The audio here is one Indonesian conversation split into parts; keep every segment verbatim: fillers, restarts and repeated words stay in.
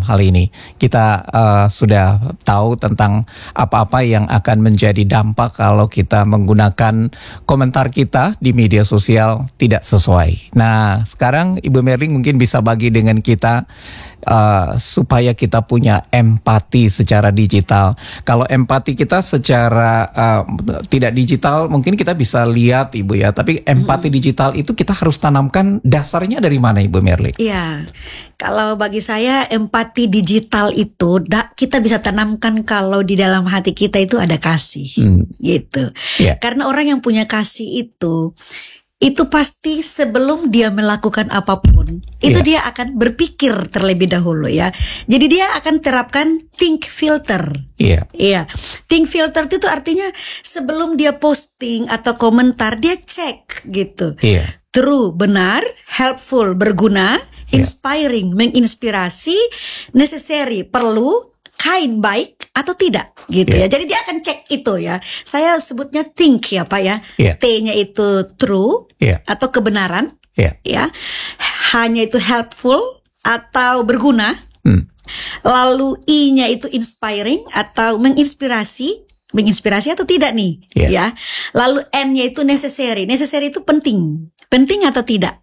hal ini. Kita uh, sudah tahu tentang apa-apa yang akan menjadi dampak kalau kita menggunakan komentar kita di media sosial tidak sesuai. Nah, sekarang Ibu Merling mungkin bisa bagi dengan kita uh, supaya kita punya empati secara digital. Kalau empati kita secara uh, tidak digital mungkin kita bisa lihat Ibu ya, tapi empati hmm. digital itu kita harus tanamkan dasarnya dari mana Ibu Merling? Iya, kalau bagi saya empati digital itu da, kita bisa tanamkan kalau di dalam hati kita itu ada kasih, hmm. gitu. Yeah. Karena orang yang punya kasih itu, itu pasti sebelum dia melakukan apapun, itu yeah. dia akan berpikir terlebih dahulu ya. Jadi dia akan terapkan think filter. Iya. Yeah. Iya. Think filter itu artinya sebelum dia posting atau komentar dia cek gitu. Iya. Yeah. True, benar, helpful, berguna, inspiring, yeah. menginspirasi, necessary, perlu, kind, baik atau tidak gitu yeah. ya. Jadi dia akan cek itu ya. Saya sebutnya think ya Pak ya. Yeah. T-nya itu true yeah. atau kebenaran yeah. ya. H-nya itu helpful atau berguna. Hmm. Lalu I-nya itu inspiring atau menginspirasi. Menginspirasi atau tidak nih yeah. ya. Lalu N-nya itu necessary. Necessary itu penting. Penting atau tidak.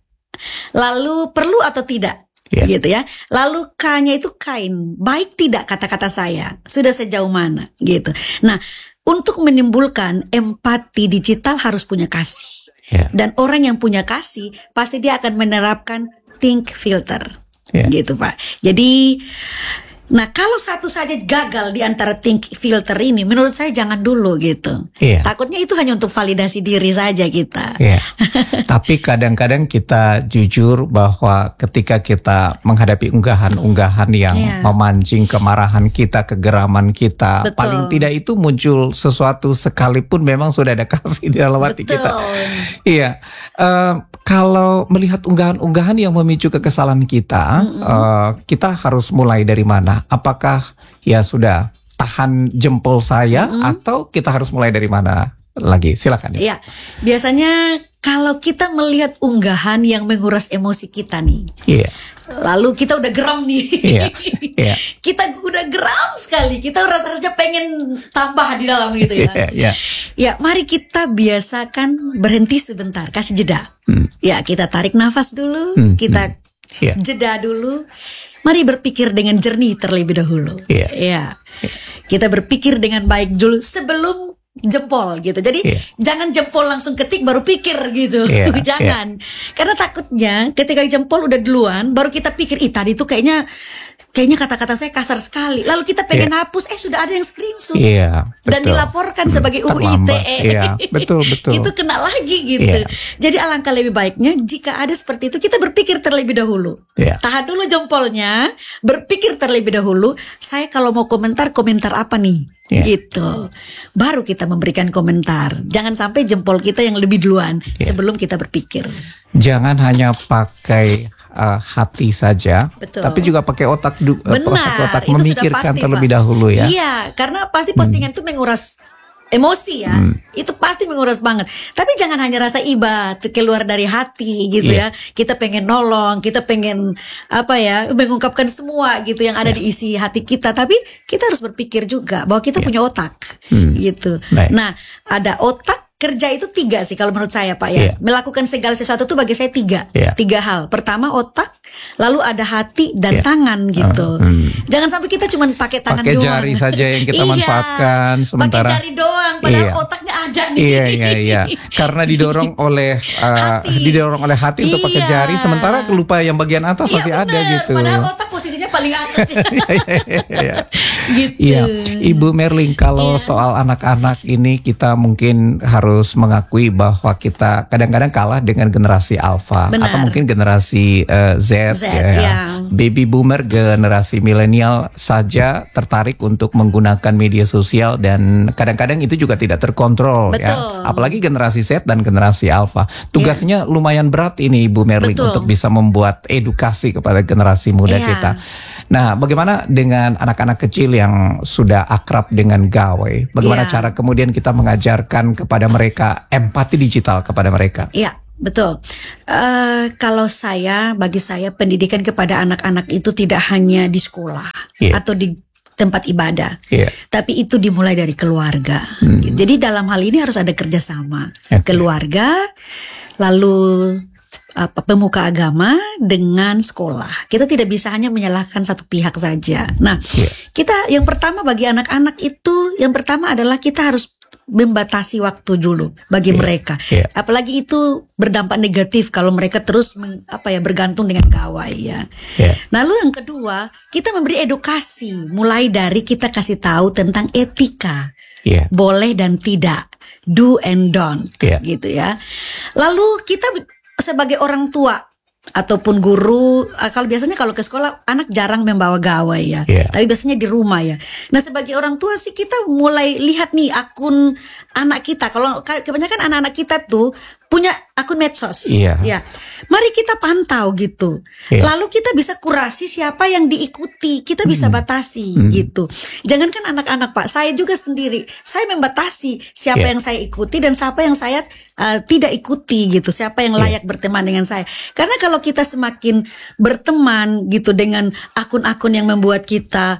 Lalu perlu atau tidak. Yeah. Gitu ya. Lalu K-nya itu kind. Baik tidak kata-kata saya. Sudah sejauh mana gitu. Nah, untuk menimbulkan empati digital harus punya kasih. Yeah. Dan orang yang punya kasih pasti dia akan menerapkan think filter. Yeah. Gitu Pak. Jadi nah kalau satu saja gagal di antara think filter ini, menurut saya jangan dulu gitu. Iya. Takutnya itu hanya untuk validasi diri saja kita. Iya. Tapi kadang-kadang kita jujur bahwa ketika kita menghadapi unggahan-unggahan yang iya. memancing kemarahan kita, kegeraman kita, betul. Paling tidak itu muncul sesuatu sekalipun memang sudah ada kasih di dalam hati betul. Kita. Iya. Uh, kalau melihat unggahan-unggahan yang memicu kekesalan kita, mm-hmm. uh, kita harus mulai dari mana? Apakah ya sudah tahan jempol saya mm-hmm. atau kita harus mulai dari mana lagi? Silakan. Iya, biasanya kalau kita melihat unggahan yang menguras emosi kita nih, yeah. lalu kita udah geram nih, yeah. Yeah. kita udah geram sekali, kita rasa-rasanya pengen tambah di dalam gitu ya. Yeah, yeah. Ya, mari kita biasakan berhenti sebentar, kasih jeda. Hmm. Ya, kita tarik nafas dulu, hmm. kita hmm. Yeah. jeda dulu. Mari berpikir dengan jernih terlebih dahulu. Yeah. Ya, kita berpikir dengan baik dulu sebelum jempol gitu. Jadi yeah. jangan jempol langsung ketik baru pikir gitu. Yeah. Jangan. Yeah. Karena takutnya ketika jempol udah duluan baru kita pikir, ih tadi tuh kayaknya kayaknya kata-kata saya kasar sekali. Lalu kita pengen yeah. hapus, eh sudah ada yang screenshot. Yeah, dan dilaporkan hmm, sebagai U U I T E. Yeah, betul, betul. Itu kena lagi gitu. Yeah. Jadi alangkah lebih baiknya jika ada seperti itu kita berpikir terlebih dahulu. Yeah. Tahan dulu jempolnya, berpikir terlebih dahulu. Saya kalau mau komentar, komentar apa nih? Yeah. Gitu. Baru kita memberikan komentar. Jangan sampai jempol kita yang lebih duluan yeah. sebelum kita berpikir. Jangan hanya pakai uh, hati saja, betul. Tapi juga pakai otak, benar, otak memikirkan pasti, terlebih Pak. Dahulu ya. Iya, karena pasti postingan itu hmm. menguras emosi ya, hmm. itu pasti menguras banget. Tapi jangan hanya rasa iba keluar dari hati gitu yeah. ya. Kita pengen nolong, kita pengen apa ya, mengungkapkan semua gitu yang ada yeah. di isi hati kita. Tapi kita harus berpikir juga bahwa kita yeah. punya otak hmm. gitu. Baik. Nah, ada otak. Kerja itu tiga sih kalau menurut saya Pak ya. Yeah. Melakukan segala sesuatu itu bagi saya tiga. Yeah. Tiga hal. Pertama otak, lalu ada hati dan yeah. tangan gitu. Uh, hmm. Jangan sampai kita cuma pakai tangan pakai doang. Pakai jari saja yang kita manfaatkan. Sementara pakai jari doang, padahal yeah. otaknya ada nih. Iya iya iya. Karena didorong oleh uh, didorong oleh hati untuk pakai jari, sementara lupa yang bagian atas yeah, masih bener. Ada gitu. Padahal otak posisinya paling atas ya. Gitu. Iya. Ibu Merling, kalau yeah. soal anak-anak ini kita mungkin harus harus mengakui bahwa kita kadang-kadang kalah dengan generasi alpha. Benar. Atau mungkin generasi uh, Z, Z ya. Ya. Baby boomer, generasi milenial saja tertarik untuk menggunakan media sosial dan kadang-kadang itu juga tidak terkontrol. Betul. Ya. Apalagi generasi Z dan generasi alpha. Tugasnya ya. Lumayan berat ini Ibu Merling. Betul. Untuk bisa membuat edukasi kepada generasi muda ya. Kita. Nah, bagaimana dengan anak-anak kecil yang sudah akrab dengan gawai? Bagaimana yeah. cara kemudian kita mengajarkan kepada mereka empati digital kepada mereka? Iya, yeah, betul. Uh, kalau saya, bagi saya pendidikan kepada anak-anak itu tidak hanya di sekolah. yeah. atau di tempat ibadah. Yeah. Tapi itu dimulai dari keluarga. Hmm. Jadi dalam hal ini harus ada kerjasama. Okay. Keluarga, lalu apa, pemuka agama dengan sekolah. Kita tidak bisa hanya menyalahkan satu pihak saja. Nah, yeah. kita yang pertama bagi anak-anak itu, yang pertama adalah kita harus membatasi waktu dulu bagi yeah. mereka. Yeah. Apalagi itu berdampak negatif kalau mereka terus meng, apa ya bergantung dengan gawai ya. Yeah. Lalu yang kedua, kita memberi edukasi mulai dari kita kasih tahu tentang etika. Yeah. Boleh dan tidak, do and don't yeah. gitu ya. Lalu kita sebagai orang tua ataupun guru, kalau biasanya kalau ke sekolah anak jarang membawa gawai ya, yeah. tapi biasanya di rumah ya. Nah sebagai orang tua sih kita mulai lihat nih akun anak kita. Kalau kebanyakan anak-anak kita tuh punya akun medsos, yeah. ya. Mari kita pantau gitu. Yeah. Lalu kita bisa kurasi siapa yang diikuti, kita bisa mm. batasi mm. gitu. Jangankan anak-anak Pak, saya juga sendiri, saya membatasi siapa yeah. yang saya ikuti dan siapa yang saya uh, tidak ikuti gitu. Siapa yang layak yeah. berteman dengan saya. Karena kalau kita semakin berteman gitu dengan akun-akun yang membuat kita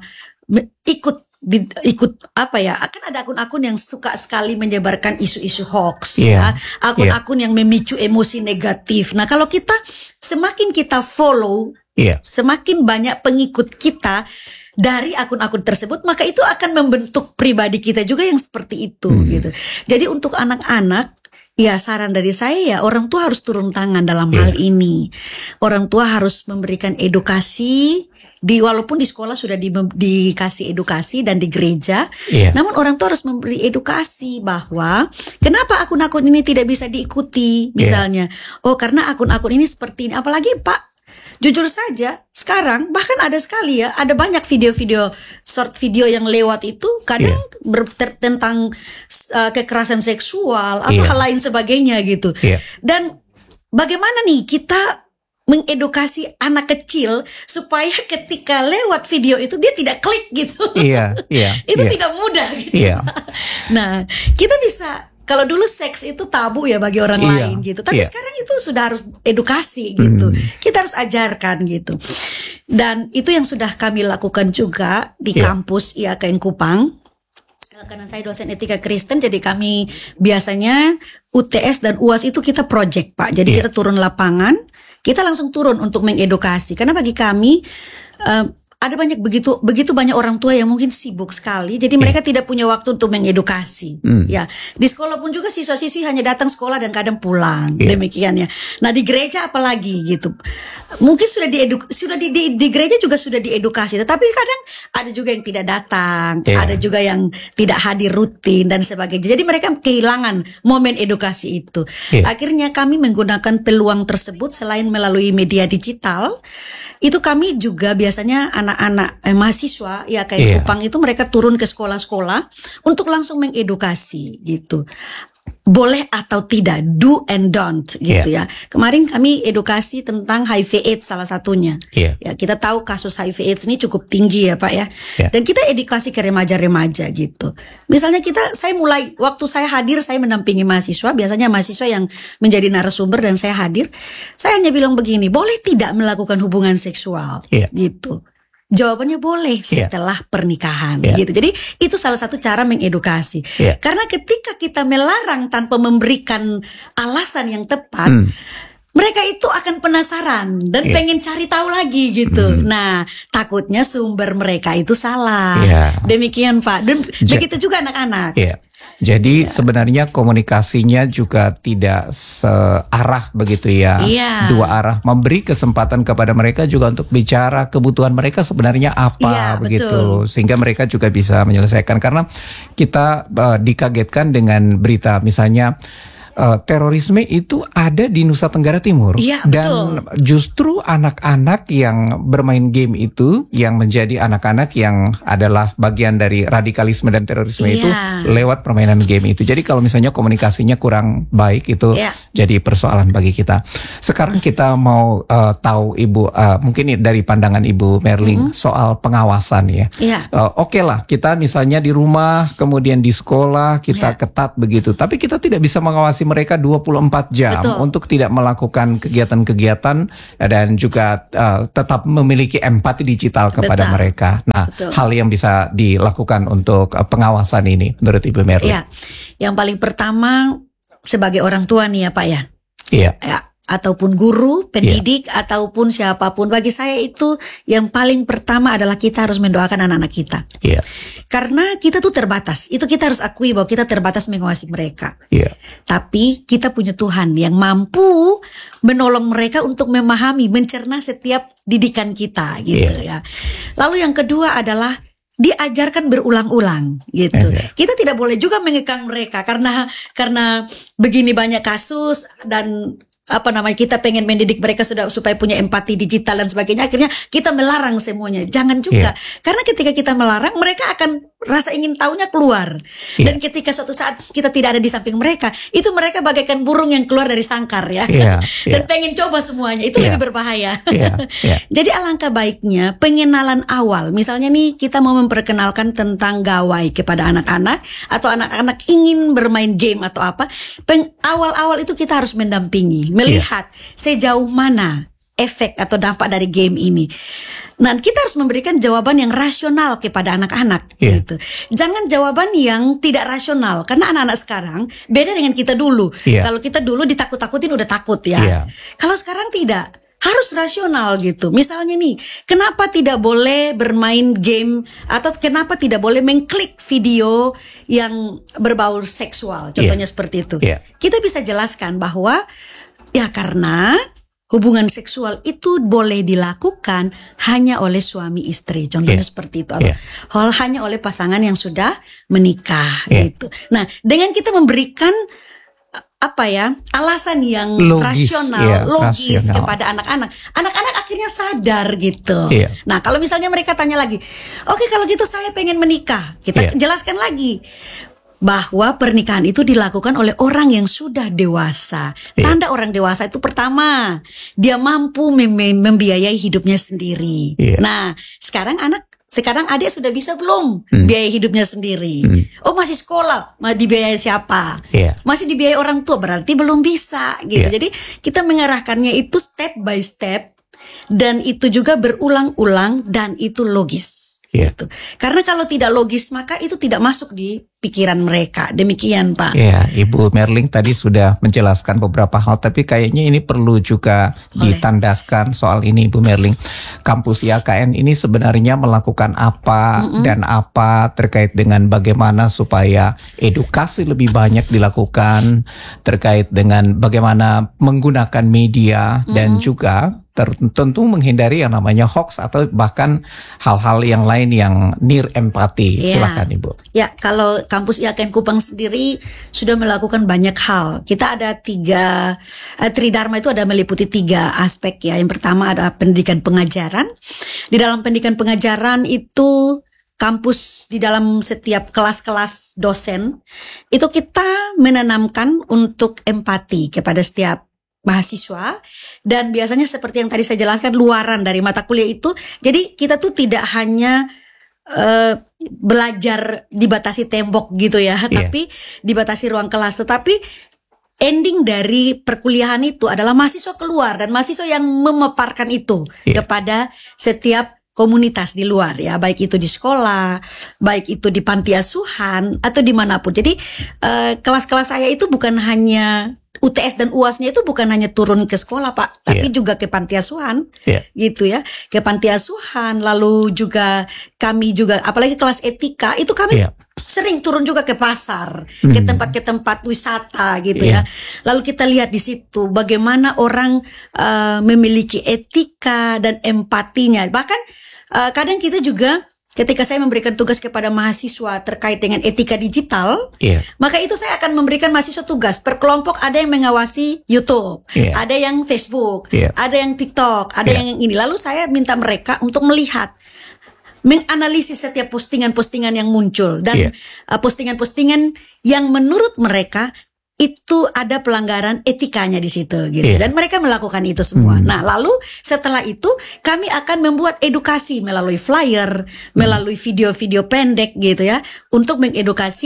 ikut Di, ikut apa ya, akan ada akun-akun yang suka sekali menyebarkan isu-isu hoax yeah. ya, akun-akun yeah. yang memicu emosi negatif. Nah kalau kita semakin kita follow yeah. semakin banyak pengikut kita dari akun-akun tersebut, maka itu akan membentuk pribadi kita juga yang seperti itu hmm. gitu. Jadi untuk anak-anak, ya saran dari saya ya orang tua harus turun tangan dalam yeah. hal ini. Orang tua harus memberikan edukasi. Di walaupun di sekolah sudah di, dikasih edukasi dan di gereja, yeah. namun orang tua harus memberi edukasi bahwa kenapa akun-akun ini tidak bisa diikuti, misalnya, yeah. oh karena akun-akun ini seperti ini. Apalagi Pak, jujur saja sekarang bahkan ada sekali ya, ada banyak video-video short video yang lewat itu kadang yeah. ber, ter, tentang uh, kekerasan seksual atau yeah. hal lain sebagainya gitu. Yeah. Dan bagaimana nih kita mengedukasi anak kecil supaya ketika lewat video itu dia tidak klik gitu. Iya, iya. Itu iya. tidak mudah gitu. Iya. Nah, kita bisa, kalau dulu seks itu tabu ya bagi orang iya. lain gitu. Tapi iya. sekarang itu sudah harus edukasi gitu. Hmm. Kita harus ajarkan gitu. Dan itu yang sudah kami lakukan juga di iya. kampus I A K N Kupang. Karena saya dosen etika Kristen, jadi kami biasanya U T S dan U A S itu kita project Pak. Jadi yeah. kita turun lapangan, kita langsung turun untuk mengedukasi. Karena bagi kami uh, ada banyak begitu begitu banyak orang tua yang mungkin sibuk sekali, jadi yeah. mereka tidak punya waktu untuk mengedukasi. Mm. Ya, di sekolah pun juga siswa-siswi hanya datang sekolah dan kadang pulang, yeah. demikian ya. Nah di gereja apalagi gitu, mungkin sudah dieduk sudah di, di di gereja juga sudah diedukasi, tetapi kadang ada juga yang tidak datang, yeah. ada juga yang tidak hadir rutin dan sebagainya. Jadi mereka kehilangan momen edukasi itu. Yeah. Akhirnya kami menggunakan peluang tersebut selain melalui media digital, itu kami juga biasanya anak anak-anak eh, mahasiswa ya kayak yeah. Kupang itu mereka turun ke sekolah-sekolah untuk langsung mengedukasi gitu. Boleh atau tidak, do and don't gitu yeah. ya. Kemarin kami edukasi tentang H I V AIDS salah satunya. Yeah. Ya, kita tahu kasus H I V AIDS ini cukup tinggi ya Pak ya. Yeah. Dan kita edukasi ke remaja-remaja gitu. Misalnya kita saya mulai waktu saya hadir saya mendampingi mahasiswa, biasanya mahasiswa yang menjadi narasumber dan saya hadir. Saya hanya bilang begini, boleh tidak melakukan hubungan seksual yeah. gitu. Jawabannya boleh setelah yeah. pernikahan yeah. gitu. Jadi itu salah satu cara mengedukasi. Yeah. Karena ketika kita melarang tanpa memberikan alasan yang tepat, mm. mereka itu akan penasaran dan yeah. pengen cari tahu lagi gitu. Mm. Nah, takutnya sumber mereka itu salah. Yeah. Demikian Pak. Dan ja- begitu juga anak-anak. Yeah. Jadi yeah. sebenarnya komunikasinya juga tidak searah begitu ya, yeah. dua arah. Memberi kesempatan kepada mereka juga untuk bicara kebutuhan mereka sebenarnya apa yeah, begitu, betul. Sehingga mereka juga bisa menyelesaikan. Karena kita uh, dikagetkan dengan berita misalnya Uh, terorisme itu ada di Nusa Tenggara Timur ya, dan betul. Justru anak-anak yang bermain game itu yang menjadi anak-anak yang adalah bagian dari radikalisme dan terorisme ya. Itu lewat permainan game itu. Jadi kalau misalnya komunikasinya kurang baik itu ya. Jadi persoalan bagi kita. Sekarang kita mau uh, tahu Ibu uh, mungkin dari pandangan Ibu Merling mm-hmm. soal pengawasan ya. ya. Uh, Oke okay lah kita misalnya di rumah kemudian di sekolah kita ya. Ketat begitu, tapi kita tidak bisa mengawasi mengawasi mereka dua puluh empat jam. Betul. Untuk tidak melakukan kegiatan-kegiatan dan juga uh, tetap memiliki empati digital kepada Betul. mereka. Nah, Betul. hal yang bisa dilakukan untuk uh, pengawasan ini menurut Ibu Merlin. Ya, yang paling pertama sebagai orang tua nih ya Pak ya. Iya. Ya. Ataupun guru, pendidik, yeah. ataupun siapapun. Bagi saya itu yang paling pertama adalah kita harus mendoakan anak-anak kita. Yeah. Karena kita tuh terbatas. Itu kita harus akui bahwa kita terbatas mengawasi mereka. Yeah. Tapi kita punya Tuhan yang mampu menolong mereka untuk memahami, mencerna setiap didikan kita gitu yeah. ya. Lalu yang kedua adalah diajarkan berulang-ulang gitu. Yeah. Kita tidak boleh juga mengekang mereka karena karena begini banyak kasus dan apa namanya kita pengen mendidik mereka sudah supaya punya empati digital dan sebagainya, akhirnya kita melarang semuanya. Jangan juga, yeah. karena ketika kita melarang mereka akan rasa ingin tahunya keluar. Yeah. Dan ketika suatu saat kita tidak ada di samping mereka, itu mereka bagaikan burung yang keluar dari sangkar ya. Yeah. Yeah. Dan pengen coba semuanya, itu yeah. lebih berbahaya. Yeah. Yeah. Jadi alangkah baiknya pengenalan awal. Misalnya nih kita mau memperkenalkan tentang gawai kepada anak-anak atau anak-anak ingin bermain game atau apa. Peng- awal-awal itu kita harus mendampingi, melihat yeah. sejauh mana efek atau dampak dari game ini. Nah, kita harus memberikan jawaban yang rasional kepada anak-anak yeah. gitu. Jangan jawaban yang tidak rasional, karena anak-anak sekarang beda dengan kita dulu. Yeah. Kalau kita dulu ditakut-takutin udah takut ya. Yeah. Kalau sekarang tidak, harus rasional gitu. Misalnya nih, kenapa tidak boleh bermain game atau kenapa tidak boleh mengklik video yang berbau seksual? Contohnya yeah. seperti itu. Yeah. Kita bisa jelaskan bahwa ya karena hubungan seksual itu boleh dilakukan hanya oleh suami istri. Contohnya yeah. seperti itu. Yeah. Hal hanya oleh pasangan yang sudah menikah yeah. gitu. Nah, dengan kita memberikan apa ya alasan yang logis, rasional, yeah, logis rasional. kepada anak-anak, anak-anak akhirnya sadar gitu. Yeah. Nah, kalau misalnya mereka tanya lagi, oke okay, kalau gitu saya pengen menikah, kita yeah. jelaskan lagi bahwa pernikahan itu dilakukan oleh orang yang sudah dewasa. Yeah. Tanda orang dewasa itu pertama, dia mampu mem- membiayai hidupnya sendiri. Yeah. Nah, sekarang anak, sekarang adik sudah bisa belum hmm. biaya hidupnya sendiri? Hmm. Oh masih sekolah, mau dibiayai siapa? Yeah. Masih dibiayai orang tua, berarti belum bisa gitu. Yeah. Jadi kita mengarahkannya itu step by step dan itu juga berulang-ulang dan itu logis. Yeah. Gitu. Karena kalau tidak logis maka itu tidak masuk di pikiran mereka. Demikian Pak. Ya, Ibu Merlin tadi sudah menjelaskan beberapa hal, tapi kayaknya ini perlu juga Oleh. ditandaskan soal ini Ibu Merlin. Kampus I A K N ini sebenarnya melakukan apa mm-hmm. dan apa terkait dengan bagaimana supaya edukasi lebih banyak dilakukan terkait dengan bagaimana menggunakan media mm-hmm. dan juga tentu menghindari yang namanya hoax atau bahkan hal-hal yang lain yang near empati. Ya. Silakan Ibu. Ya, kalau kampus I A K N Kupang sendiri sudah melakukan banyak hal. Kita ada tiga, eh, Tridharma itu ada meliputi tiga aspek ya. Yang pertama ada pendidikan pengajaran. Di dalam pendidikan pengajaran itu kampus di dalam setiap kelas-kelas dosen itu kita menanamkan untuk empati kepada setiap mahasiswa, dan biasanya seperti yang tadi saya jelaskan luaran dari mata kuliah itu. Jadi kita tuh tidak hanya uh, belajar dibatasi tembok gitu ya, yeah. tapi dibatasi ruang kelas. Tetapi ending dari perkuliahan itu adalah mahasiswa keluar dan mahasiswa yang memaparkan itu yeah. kepada setiap komunitas di luar ya, baik itu di sekolah, baik itu di panti asuhan atau dimanapun. Jadi uh, kelas-kelas saya itu bukan hanya U T S dan U A S-nya itu bukan hanya turun ke sekolah Pak, tapi yeah. juga ke panti asuhan, yeah. gitu ya, ke panti asuhan. Lalu juga kami juga, apalagi kelas etika itu kami yeah. sering turun juga ke pasar, mm. ke tempat ke tempat wisata gitu yeah. ya. Lalu kita lihat di situ bagaimana orang uh, memiliki etika dan empatinya. Bahkan uh, kadang kita juga ketika saya memberikan tugas kepada mahasiswa terkait dengan etika digital, yeah. maka itu saya akan memberikan mahasiswa tugas per kelompok. Ada yang mengawasi YouTube, yeah. ada yang Facebook, yeah. ada yang TikTok, ada yeah. yang ini. Lalu saya minta mereka untuk melihat, menganalisis setiap postingan-postingan yang muncul dan yeah. uh, postingan-postingan yang menurut mereka itu ada pelanggaran etikanya di situ gitu. Yeah. Dan mereka melakukan itu semua. Hmm. Nah, lalu setelah itu kami akan membuat edukasi melalui flyer, hmm. melalui video-video pendek gitu ya, untuk mengedukasi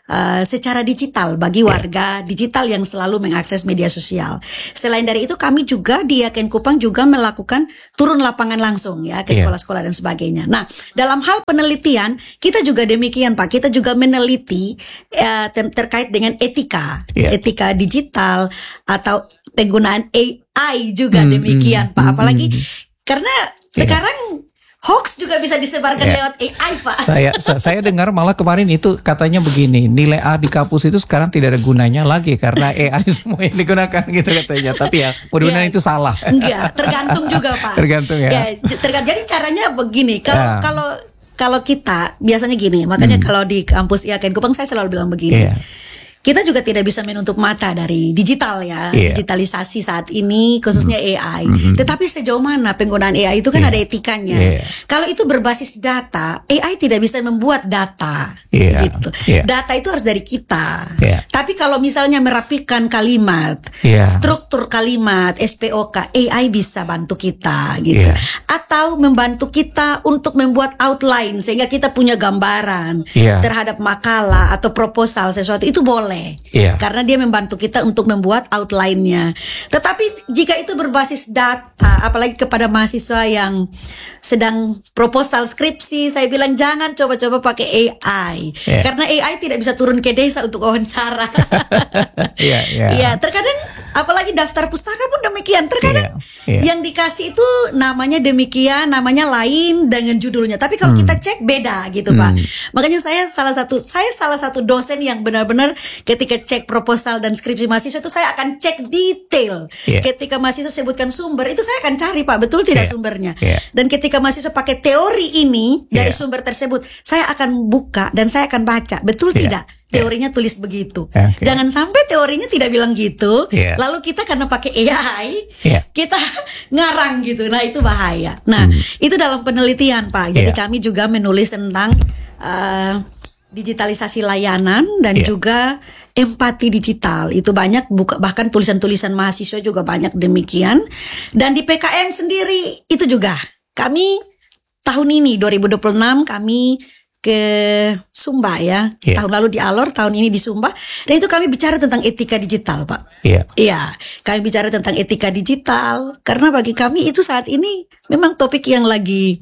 uh, secara digital bagi warga yeah. digital yang selalu mengakses media sosial. Selain dari itu kami juga di Yaken Kupang juga melakukan turun lapangan langsung ya ke sekolah-sekolah dan sebagainya. Nah, dalam hal penelitian kita juga demikian Pak, kita juga meneliti uh, ter- terkait dengan etika, yeah. etika digital atau penggunaan A I juga hmm, demikian hmm, Pak. Apalagi hmm, karena yeah. sekarang hoax juga bisa disebarkan yeah. lewat A I Pak. Saya saya dengar malah kemarin itu katanya begini, nilai A di kampus itu sekarang tidak ada gunanya lagi karena A I semua yang digunakan gitu katanya. Tapi ya mudah-mudahan yeah. itu salah. Enggak, tergantung juga Pak. Tergantung ya. ya tergantung. Jadi caranya begini, kalau yeah. kalau kalau kita biasanya gini, makanya hmm. kalau di kampus Yaken Kupang saya selalu bilang begini. Yeah. Kita juga tidak bisa menutup mata dari digital ya, yeah. digitalisasi saat ini khususnya mm. A I. Mm-hmm. Tetapi sejauh mana penggunaan A I itu kan yeah. ada etikanya. Yeah. Kalau itu berbasis data, A I tidak bisa membuat data, yeah. gitu. Yeah. Data itu harus dari kita. Yeah. Tapi kalau misalnya merapikan kalimat, yeah. struktur kalimat, S P O K, A I bisa bantu kita, gitu. Yeah. Atau membantu kita untuk membuat outline sehingga kita punya gambaran yeah. terhadap makalah atau proposal sesuatu itu boleh. Yeah. Karena dia membantu kita untuk membuat outline-nya. Tetapi jika itu berbasis data, apalagi kepada mahasiswa yang sedang proposal skripsi, saya bilang jangan coba-coba pakai A I. Yeah. Karena A I tidak bisa turun ke desa untuk wawancara. yeah, yeah. Ya, terkadang apalagi daftar pustaka pun demikian. Terkadang yeah, yeah. yang dikasih itu namanya demikian, namanya lain dengan judulnya. Tapi kalau hmm. kita cek beda gitu, hmm. Pak. Makanya saya salah satu saya salah satu dosen yang benar-benar ketika cek proposal dan skripsi mahasiswa itu saya akan cek detail. Yeah. Ketika mahasiswa sebutkan sumber itu saya akan cari Pak, betul tidak yeah. sumbernya. Yeah. Dan ketika mahasiswa pakai teori ini dari yeah. sumber tersebut, saya akan buka dan saya akan baca, betul yeah. tidak? Teorinya yeah. tulis begitu. Okay. Jangan sampai teorinya tidak bilang gitu. Yeah. Lalu kita karena pakai A I, yeah. kita ngarang gitu. Nah, itu bahaya. Nah, hmm. itu dalam penelitian Pak. Jadi yeah. kami juga menulis tentang uh, digitalisasi layanan dan yeah. juga empati digital. Itu banyak, buka, bahkan tulisan-tulisan mahasiswa juga banyak demikian. Dan di P K M sendiri itu juga kami tahun ini dua ribu dua puluh enam kami ke Sumba ya. Yeah. Tahun lalu di Alor, tahun ini di Sumba. Dan itu kami bicara tentang etika digital Pak. Iya. Yeah. Iya, kami bicara tentang etika digital karena bagi kami itu saat ini memang topik yang lagi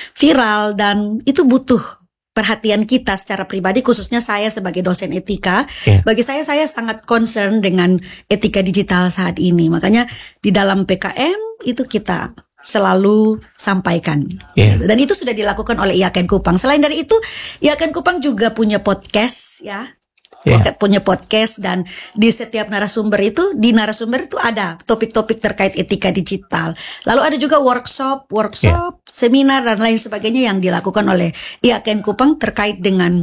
viral dan itu butuh perhatian kita secara pribadi, khususnya saya sebagai dosen etika. Yeah. Bagi saya, saya sangat concern dengan etika digital saat ini. Makanya di dalam P K M itu kita selalu sampaikan. Yeah. Dan itu sudah dilakukan oleh Yaken Kupang. Selain dari itu, Yaken Kupang juga punya podcast ya. Yeah. Punya podcast dan di setiap narasumber itu, di narasumber itu ada topik-topik terkait etika digital. Lalu ada juga workshop, workshop, yeah. seminar dan lain sebagainya yang dilakukan oleh Yaken Kupang terkait dengan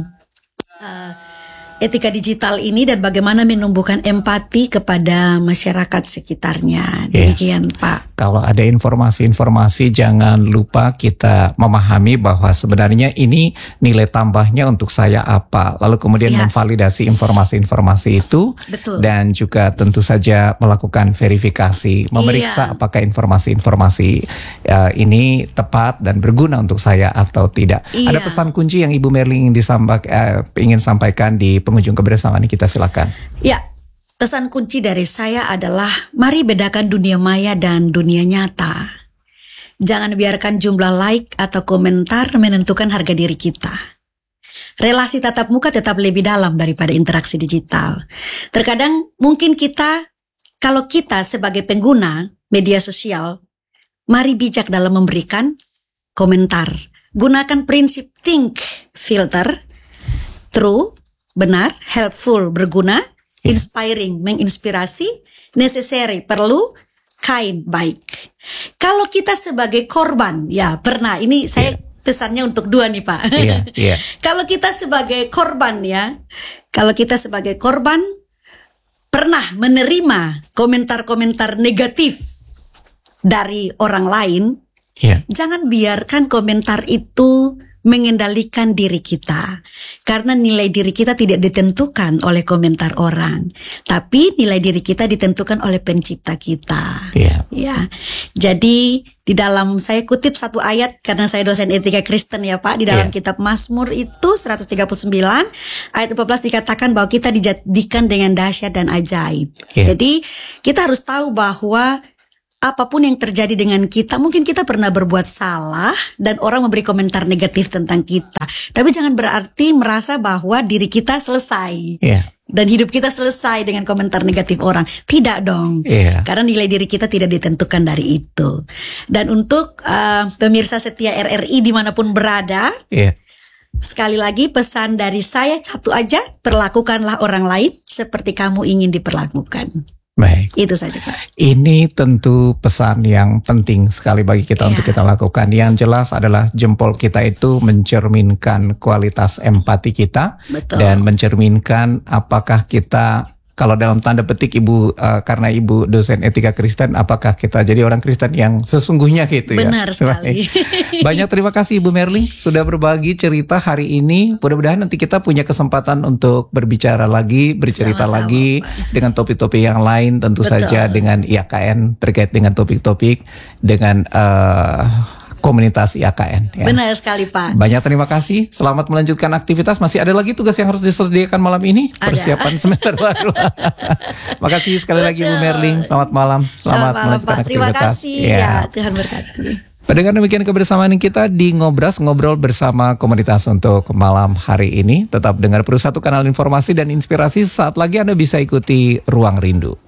uh, etika digital ini dan bagaimana menumbuhkan empati kepada masyarakat sekitarnya. Demikian yeah. Pak. Kalau ada informasi-informasi jangan lupa kita memahami bahwa sebenarnya ini nilai tambahnya untuk saya apa. Lalu kemudian yeah. memvalidasi informasi-informasi itu. Betul. Dan juga tentu saja melakukan verifikasi, memeriksa yeah. apakah informasi-informasi uh, ini tepat dan berguna untuk saya atau tidak. Yeah. Ada pesan kunci yang Ibu Merly ingin, disambak, uh, ingin sampaikan di pengunjung kebersamaan ini, kita silakan. Ya, pesan kunci dari saya adalah mari bedakan dunia maya dan dunia nyata. Jangan biarkan jumlah like atau komentar menentukan harga diri kita. Relasi tatap muka tetap lebih dalam daripada interaksi digital. Terkadang mungkin kita, kalau kita sebagai pengguna media sosial, mari bijak dalam memberikan komentar. Gunakan prinsip think filter, true, benar, helpful, berguna, inspiring, menginspirasi, necessary, perlu, kind, baik. Kalau kita sebagai korban, ya pernah, ini saya yeah. pesannya untuk dua nih Pak. Yeah, yeah. Kalau kita sebagai korban ya, kalau kita sebagai korban pernah menerima komentar-komentar negatif dari orang lain, yeah. jangan biarkan komentar itu mengendalikan diri kita. Karena nilai diri kita tidak ditentukan oleh komentar orang, tapi nilai diri kita ditentukan oleh pencipta kita. Yeah. Ya. Jadi di dalam, saya kutip satu ayat karena saya dosen etika Kristen ya Pak, di dalam yeah. kitab Mazmur itu seratus tiga puluh sembilan ayat empat belas dikatakan bahwa kita dijadikan dengan dahsyat dan ajaib. Yeah. Jadi kita harus tahu bahwa apapun yang terjadi dengan kita, mungkin kita pernah berbuat salah dan orang memberi komentar negatif tentang kita. Tapi jangan berarti merasa bahwa diri kita selesai. Yeah. Dan hidup kita selesai dengan komentar negatif orang. Tidak dong. Yeah. Karena nilai diri kita tidak ditentukan dari itu. Dan untuk uh, pemirsa setia R R I dimanapun berada, yeah. sekali lagi pesan dari saya satu aja, perlakukanlah orang lain seperti kamu ingin diperlakukan. Baik. Itu saja Pak. Ini tentu pesan yang penting sekali bagi kita yeah. untuk kita lakukan. Yang jelas adalah jempol kita itu mencerminkan kualitas empati kita. Betul. Dan mencerminkan apakah kita, kalau dalam tanda petik Ibu, uh, karena Ibu dosen etika Kristen, apakah kita jadi orang Kristen yang sesungguhnya gitu ya. Benar sekali. Banyak terima kasih Ibu Merling sudah berbagi cerita hari ini. Mudah-mudahan nanti kita punya kesempatan untuk berbicara lagi, bercerita Sama-sama, lagi Pak. Dengan topik-topik yang lain, tentu Betul. Saja dengan I A K N, terkait dengan topik-topik dengan uh, komunitas I A K N ya. Benar sekali Pak. Banyak terima kasih. Selamat melanjutkan aktivitas. Masih ada lagi tugas yang harus disediakan malam ini. Ada. Persiapan semester baru. Makasih sekali Betul. Lagi Bu Merling. Selamat malam. Selamat, Selamat malam melanjutkan Pak. Aktivitas. Terima kasih ya. ya Tuhan berkati. Pendengar, demikian kebersamaan kita di Ngobras, ngobrol bersama komunitas untuk malam hari ini. Tetap dengar Peru Satu, kanal informasi dan inspirasi. Saat lagi Anda bisa ikuti Ruang Rindu.